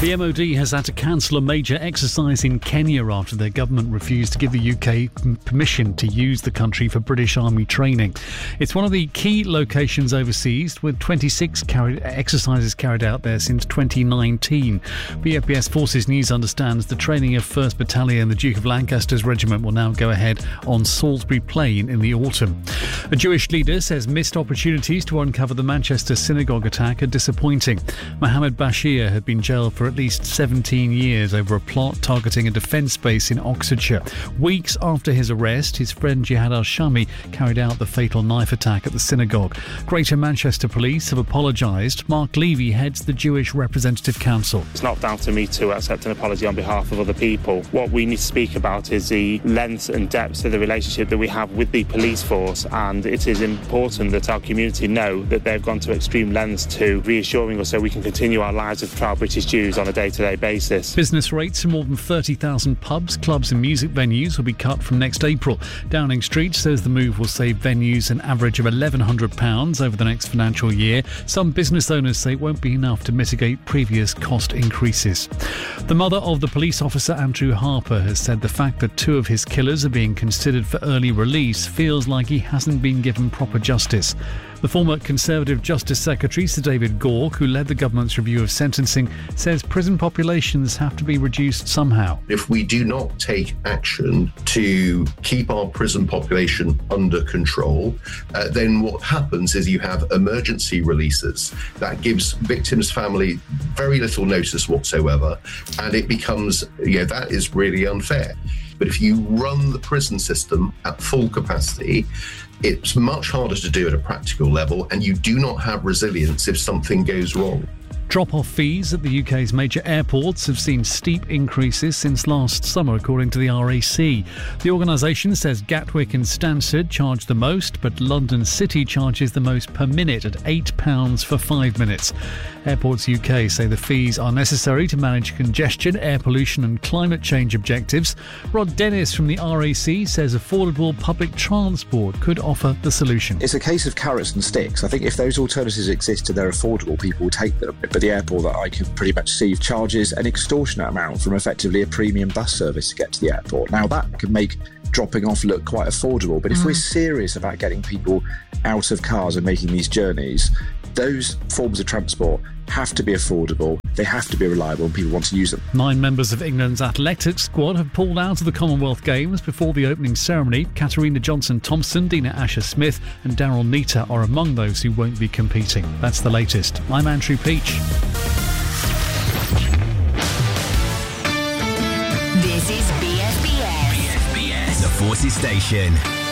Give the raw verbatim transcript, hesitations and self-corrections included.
The M O D has had to cancel a major exercise in Kenya after their government refused to give the U K permission to use the country for British Army training. It's one of the key locations overseas, with twenty-six carried, exercises carried out there since twenty nineteen. B F B S Forces News understands the training of first Battalion, the Duke of Lancaster's regiment, will now go ahead on Salisbury Plain in the autumn. A Jewish leader says missed opportunities to uncover the Manchester synagogue attack are disappointing. Mohammed Bashir had been jailed for at least seventeen years over a plot targeting a defence base in Oxfordshire. Weeks after his arrest, his friend Jihad al-Shami carried out the fatal knife attack at the synagogue. Greater Manchester Police have apologised. Mark Levy heads the Jewish Representative Council. It's not down to me to accept an apology on behalf of other people. What we need to speak about is the length and depth of the relationship that we have with the police force, and it is important that our community know that they've gone to extreme lengths to reassuring us so we can continue our lives as proud British Jews on a day-to-day basis. Business rates in more than thirty thousand pubs, clubs and music venues will be cut from next April. Downing Street says the move will save venues an average of eleven hundred pounds over the next financial year. Some business owners say it won't be enough to mitigate previous cost increases. The mother of the police officer Andrew Harper has said the fact that two of his killers are being considered for early release feels like he hasn't been given proper justice. The former Conservative Justice Secretary, Sir David Gork, who led the government's review of sentencing, says prison populations have to be reduced somehow. If we do not take action to keep our prison population under control, uh, then what happens is you have emergency releases. That gives victims' family very little notice whatsoever, and it becomes, you know, that is really unfair. But if you run the prison system at full capacity, it's much harder to do at a practical level, and you do not have resilience if something goes wrong. Drop-off fees at the U K's major airports have seen steep increases since last summer, according to the R A C. The organisation says Gatwick and Stansted charge the most, but London City charges the most per minute at eight pounds for five minutes. Airports U K say the fees are necessary to manage congestion, air pollution and climate change objectives. Rod Dennis from the R A C says affordable public transport could offer the solution. It's a case of carrots and sticks. I think if those alternatives exist and they're affordable, people will take them. But the airport that I can pretty much see charges an extortionate amount from effectively a premium bus service to get to the airport. Now, that can make dropping off look quite affordable, but if mm. we're serious about getting people out of cars and making these journeys, those forms of transport have to be affordable, they have to be reliable, and people want to use them. Nine members of England's athletics squad have pulled out of the Commonwealth Games before the opening ceremony. Katarina Johnson-Thompson, Dina Asher-Smith and Daryl Nita are among those who won't be competing. That's the latest. I'm Andrew Peach. This is B F B S. B F B S, the Forces Station.